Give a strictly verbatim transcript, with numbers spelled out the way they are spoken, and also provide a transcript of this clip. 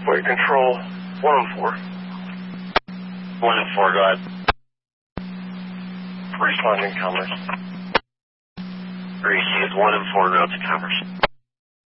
Flight control, one and four. One and four, go ahead. Responding, Commerce. Received one and four, note to Commerce.